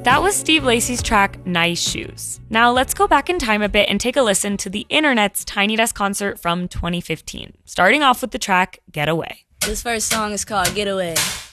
That was Steve Lacy's track, Nice Shoes. Now let's go back in time a bit and take a listen to the Internet's Tiny Desk concert from 2015, starting off with the track, Get Away. This first song is called Get Away.